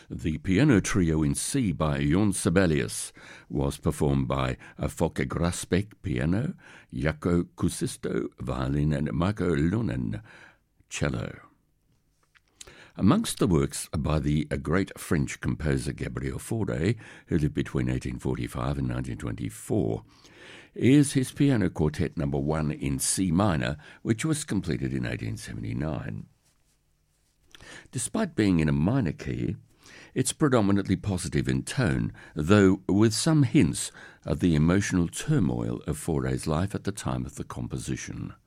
The piano trio in C by Jon Sibelius was performed by Folke Grasbeck piano, Jaakko Kuusisto violin and Marco Lunen cello. Amongst the works by the great French composer Gabriel Fauré, who lived between 1845 and 1924, is his Piano Quartet No. 1 in C minor, which was completed in 1879. Despite being in a minor key, it's predominantly positive in tone, though with some hints of the emotional turmoil of Fauré's life at the time of the composition.